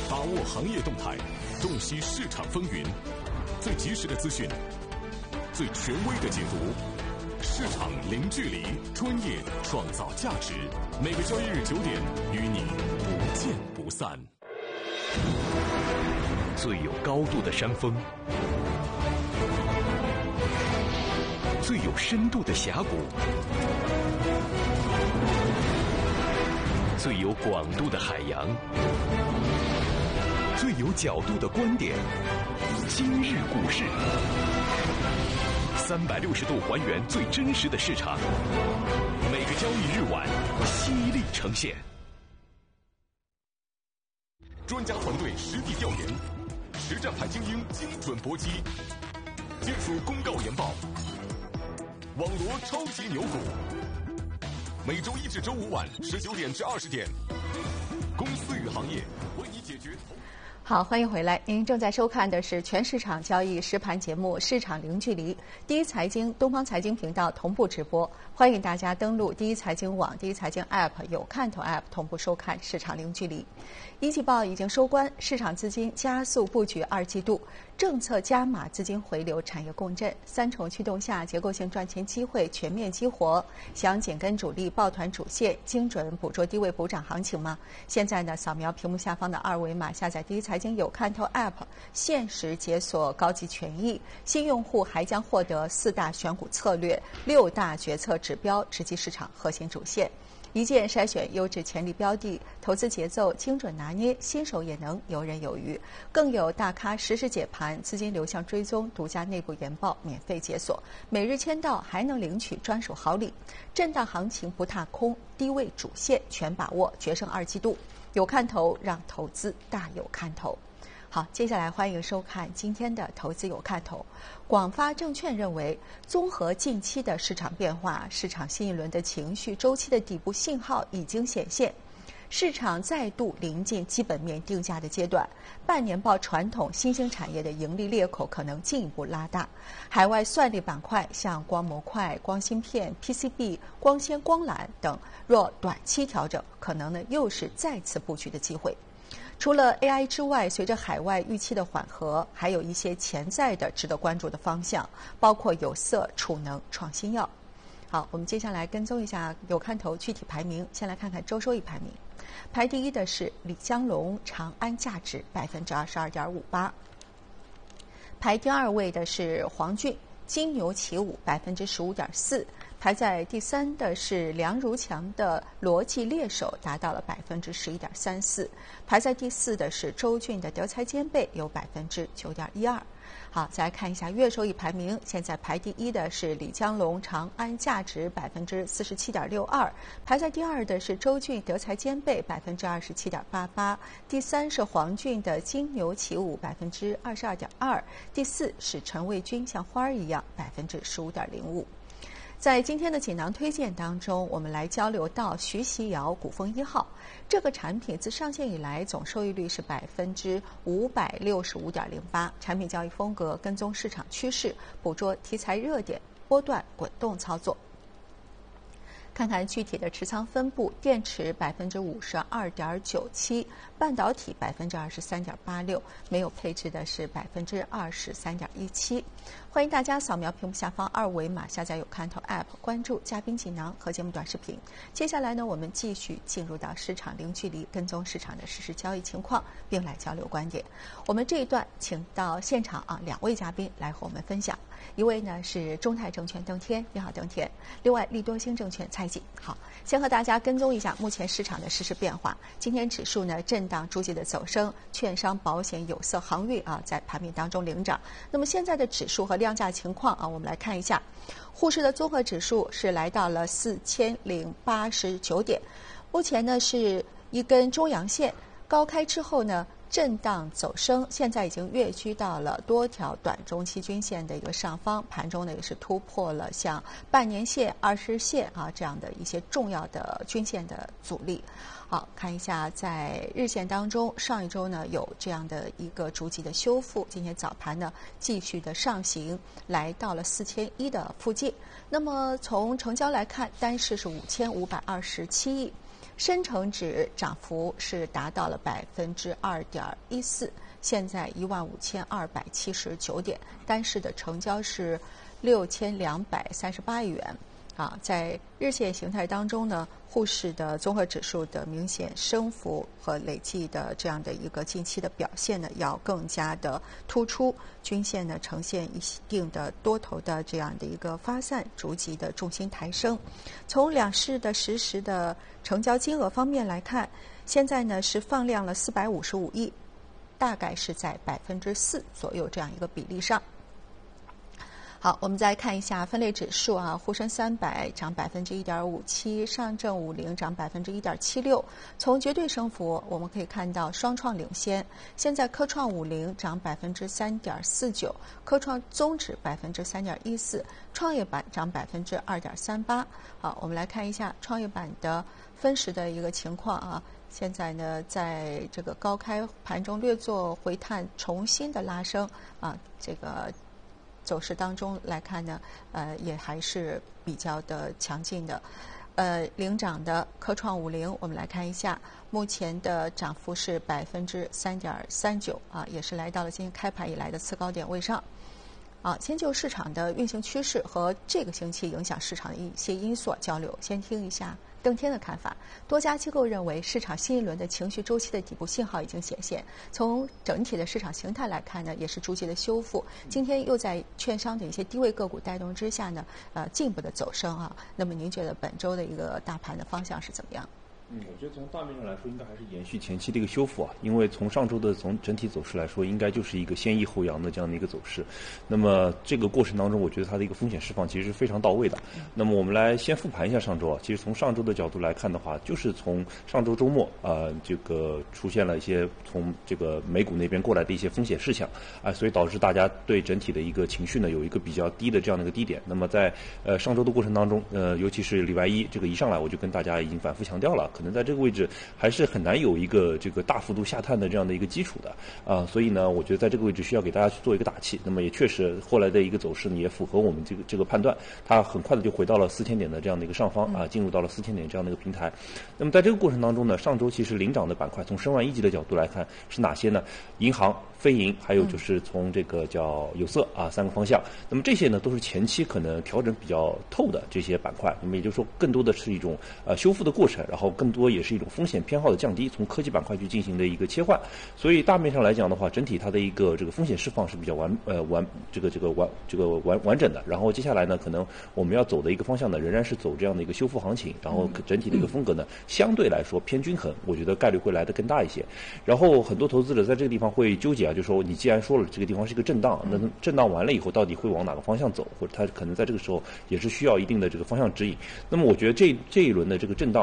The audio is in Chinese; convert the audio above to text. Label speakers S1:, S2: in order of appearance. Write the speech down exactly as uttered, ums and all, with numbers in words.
S1: 把握行业动态，洞悉市场风云，最及时的资讯，最权威的解读，市场零距离，专业创造价值。每个交易日九点，与你不见不散。最有高度的山峰，最有深度的峡谷，最有广度的海洋，最有角度的观点。今日股市，三百六十度还原最真实的市场，每个交易日晚犀利呈现。专家团队实地调研，实战派精英精准搏击，技术公告研报，网罗超级牛股。每周一至周五晚十九点至二十点，公司与行业为你解决。
S2: 好，欢迎回来。您正在收看的是全市场交易实盘节目《市场零距离》，第一财经东方财经频道同步直播。欢迎大家登录第一财经网、第一财经 App、有看头 App 同步收看《市场零距离》。一季报已经收官，市场资金加速布局二季度，政策加码资金回流，产业共振，三重驱动下，结构性赚钱机会全面激活。想紧跟主力，抱团主线，精准捕捉低位补涨行情吗？现在呢，扫描屏幕下方的二维码，下载第一财经有看头 App， 限时解锁高级权益。新用户还将获得四大选股策略、六大决策指标，直击市场核心主线。一键筛选优质潜力标的，投资节奏精准拿捏，新手也能游刃有余。更有大咖实时解盘，资金流向追踪，独家内部研报免费解锁，每日签到还能领取专属好礼。震荡行情不踏空，低位主线全把握，决胜二季度。有看头，让投资大有看头。好，接下来欢迎收看今天的投资有看头。广发证券认为，综合近期的市场变化，市场新一轮的情绪周期的底部信号已经显现，市场再度临近基本面定价的阶段。半年报传统新兴产业的盈利裂口可能进一步拉大，海外算力板块像光模块、光芯片、P C B、光纤、光缆等，若短期调整，可能呢又是再次布局的机会。除了 A I 之外，随着海外预期的缓和，还有一些潜在的值得关注的方向，包括有色、储能、创新药。好，我们接下来跟踪一下有看头具体排名。先来看看周收益排名，排第一的是李江龙长安价值百分之二十二点五八，排第二位的是黄俊金牛起舞百分之十五点四。排在第三的是梁如强的逻辑猎手，达到了百分之十一点三四。排在第四的是周俊的德才兼备，有百分之九点一二。好，再来看一下月收益排名，现在排第一的是李江龙长安价值百分之四十七点六二，排在第二的是周俊德才兼备百分之二十七点八八，第三是黄俊的金牛起舞百分之二十二点二，第四是陈卫军像花儿一样百分之十五点零五。在今天的锦囊推荐当中，我们来交流到徐习尧古风一号这个产品，自上线以来总收益率是百分之五百六十五点零八。产品交易风格跟踪市场趋势，捕捉题材热点，波段滚动操作。看看具体的持仓分布，电池百分之五十二点九七，半导体百分之二十三点八六，没有配置的是百分之二十三点一七。欢迎大家扫描屏幕下方二维码，下载有看头 App， 关注嘉宾锦囊和节目短视频。接下来呢，我们继续进入到市场零距离，跟踪市场的实时交易情况，并来交流观点。我们这一段请到现场啊两位嘉宾来和我们分享，一位呢是中泰证券邓天，你好邓天；另外利多星证券蔡锦。好，先和大家跟踪一下目前市场的实时变化。今天指数呢震荡逐级的走升，券商、保险、有色、航运啊在盘面当中领涨。那么现在的指数和量价情况啊，我们来看一下。沪市的综合指数是来到了四千零八十九点，目前呢是一根中阳线，高开之后呢震荡走升，现在已经跃居到了多条短中期均线的一个上方，盘中呢也是突破了像半年线、二十日线啊这样的一些重要的均线的阻力。好，看一下在日线当中，上一周呢有这样的一个逐级的修复，今天早盘呢继续的上行，来到了四千一的附近。那么从成交来看，单市是五千五百二十七亿。 深成指涨幅是达到了百分之二点一四，现在一万五千二百七十九点，单市的成交是六千两百三十八亿元。啊，在日线形态当中呢，沪市的综合指数的明显升幅和累计的这样的一个近期的表现呢，要更加的突出。均线呢呈现一定的多头的这样的一个发散，逐级的重心抬升。从两市的实时的成交金额方面来看，现在呢是放量了四百五十五亿，大概是在百分之四左右这样一个比例上。好，我们再看一下分类指数啊，沪深三百涨百分之一点五七，上证五零涨百分之一点七六。从绝对升幅，我们可以看到双创领先，现在科创五零涨百分之三点四九，科创综指百分之三点一四，创业板涨百分之二点三八。好，我们来看一下创业板的分时的一个情况啊。现在呢，在这个高开盘中略作回探，重新的拉升啊，这个走势当中来看呢，呃，也还是比较的强劲的。呃，领涨的科创五零，我们来看一下，目前的涨幅是百分之三点三九啊，也是来到了今天开盘以来的次高点位上。啊，先就市场的运行趋势和这个星期影响市场的一些因素交流，先听一下邓天的看法。多家机构认为，市场新一轮的情绪周期的底部信号已经显现。从整体的市场形态来看呢，也是逐级的修复。今天又在券商的一些低位个股带动之下呢，呃，进一步的走升啊。那么您觉得本周的一个大盘的方向是怎么样？
S3: 嗯，我觉得从大面上来说，应该还是延续前期的一个修复啊。因为从上周的从整体走势来说，应该就是一个先抑后扬的这样的一个走势。那么这个过程当中，我觉得它的一个风险释放其实是非常到位的。那么我们来先复盘一下上周啊。其实从上周的角度来看的话，就是从上周周末呃，这个出现了一些从这个美股那边过来的一些风险事项啊、呃，所以导致大家对整体的一个情绪呢有一个比较低的这样的一个低点。那么在呃上周的过程当中，呃，尤其是礼拜一这个一上来，我就跟大家已经反复强调了。可能在这个位置还是很难有一个这个大幅度下探的这样的一个基础的啊、呃，所以呢，我觉得在这个位置需要给大家去做一个打气。那么也确实后来的一个走势呢，也符合我们这个这个判断，它很快的就回到了四千点的这样的一个上方啊，进入到了四千点这样的一个平台。那么在这个过程当中呢，上周其实领涨的板块，从申万一级的角度来看是哪些呢？银行、非银，还有就是从这个叫有色啊三个方向。那么这些呢，都是前期可能调整比较透的这些板块。那么也就是说，更多的是一种呃修复的过程，然后更多也是一种风险偏好的降低，从科技板块去进行的一个切换。所以大面上来讲的话，整体它的一个这个风险释放是比较完呃完这个这个完这个完完整的。然后接下来呢，可能我们要走的一个方向呢，仍然是走这样的一个修复行情，然后整体的一个风格呢，相对来说偏均衡，我觉得概率会来得更大一些。然后很多投资者在这个地方会纠结啊，就说你既然说了这个地方是一个震荡，那震荡完了以后到底会往哪个方向走，或者它可能在这个时候也是需要一定的这个方向指引。那么我觉得这这一轮的这个震荡